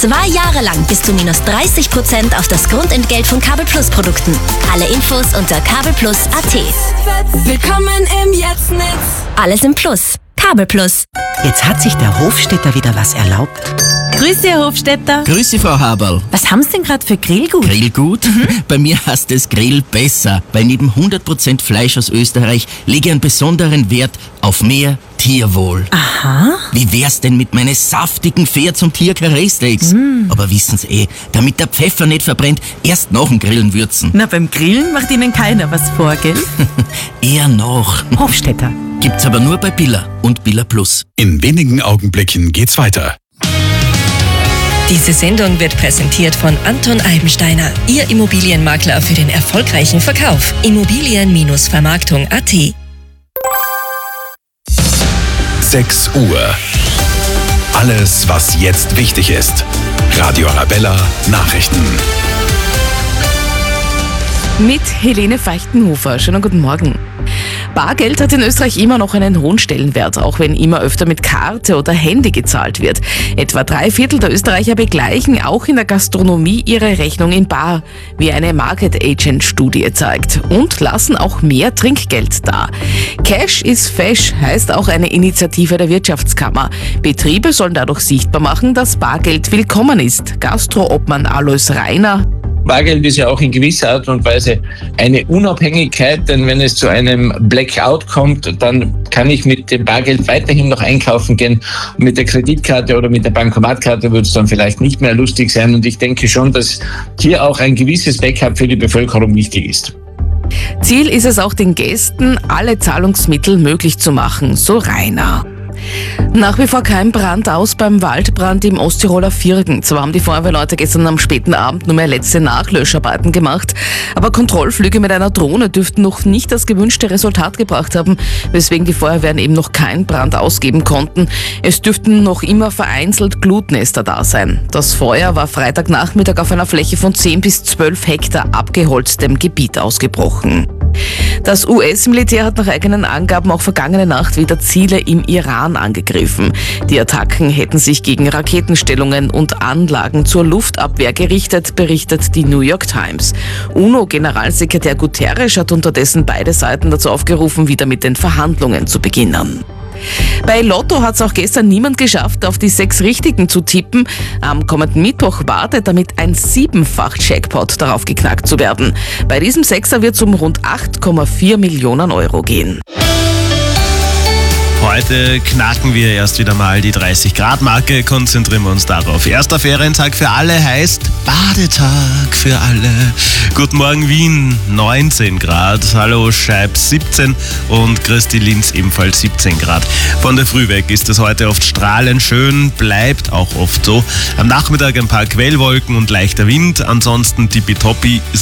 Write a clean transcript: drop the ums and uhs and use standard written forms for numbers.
2 Jahre lang bis zu minus 30% auf das Grundentgelt von Kabel Plus Produkten. Alle Infos unter kabelplus.at. Willkommen im Jetzt-Netz. Alles im Plus. Kabel Plus. Jetzt hat sich der Hofstädter wieder was erlaubt. Grüß Herr Hofstädter. Grüß Sie, Frau Haberl. Was haben Sie denn gerade für Grillgut? Grillgut? Bei mir heißt es Grill besser, weil neben 100% Fleisch aus Österreich lege ich einen besonderen Wert auf mehr Tierwohl. Aha. Wie wär's denn mit meinen saftigen Pferds- und Tierkarree-Steaks? Aber wissen Sie damit der Pfeffer nicht verbrennt, erst nach dem Grillen würzen. Na, beim Grillen macht Ihnen keiner was vor, gell? Eher noch. Hofstädter. Gibt's aber nur bei Billa und Billa Plus. In wenigen Augenblicken geht's weiter. Diese Sendung wird präsentiert von Anton Eibensteiner, Ihr Immobilienmakler für den erfolgreichen Verkauf. Immobilien-Vermarktung.at. 6 Uhr. Alles, was jetzt wichtig ist. Radio Arabella Nachrichten. Mit Helene Feichtenhofer. Schönen guten Morgen. Bargeld hat in Österreich immer noch einen hohen Stellenwert, auch wenn immer öfter mit Karte oder Handy gezahlt wird. Etwa 3/4 der Österreicher begleichen auch in der Gastronomie ihre Rechnung in bar, wie eine Market Agent Studie zeigt, und lassen auch mehr Trinkgeld da. Cash is Fesch heißt auch eine Initiative der Wirtschaftskammer. Betriebe sollen dadurch sichtbar machen, dass Bargeld willkommen ist. Gastro-Obmann Alois Rainer: Bargeld ist ja auch in gewisser Art und Weise eine Unabhängigkeit, denn wenn es zu einem Blackout kommt, dann kann ich mit dem Bargeld weiterhin noch einkaufen gehen. Mit der Kreditkarte oder mit der Bankomatkarte wird es dann vielleicht nicht mehr lustig sein, und ich denke schon, dass hier auch ein gewisses Backup für die Bevölkerung wichtig ist. Ziel ist es auch, den Gästen alle Zahlungsmittel möglich zu machen, so Rainer. Nach wie vor kein Brand aus beim Waldbrand im Osttiroler Virgen. Zwar haben die Feuerwehrleute gestern am späten Abend nur mehr letzte Nachlöscharbeiten gemacht, aber Kontrollflüge mit einer Drohne dürften noch nicht das gewünschte Resultat gebracht haben, weswegen die Feuerwehren eben noch keinen Brand ausgeben konnten. Es dürften noch immer vereinzelt Glutnester da sein. Das Feuer war Freitagnachmittag auf einer Fläche von 10 bis 12 Hektar abgeholztem Gebiet ausgebrochen. Das US-Militär hat nach eigenen Angaben auch vergangene Nacht wieder Ziele im Iran angegriffen. Die Attacken hätten sich gegen Raketenstellungen und Anlagen zur Luftabwehr gerichtet, berichtet die New York Times. UNO-Generalsekretär Guterres hat unterdessen beide Seiten dazu aufgerufen, wieder mit den Verhandlungen zu beginnen. Bei Lotto hat es auch gestern niemand geschafft, auf die 6 Richtigen zu tippen. Am kommenden Mittwoch wartet damit ein 7-fach-Jackpot darauf geknackt zu werden. Bei diesem Sechser wird es um rund 8,4 Millionen Euro gehen. Heute knacken wir erst wieder mal die 30-Grad-Marke, konzentrieren wir uns darauf. Erster Ferientag für alle heißt Badetag für alle. Guten Morgen Wien, 19 Grad. Hallo Scheib 17 und Christi Linz ebenfalls 17 Grad. Von der Früh weg ist es heute oft strahlend schön, bleibt auch oft so. Am Nachmittag ein paar Quellwolken und leichter Wind, ansonsten tippitoppi.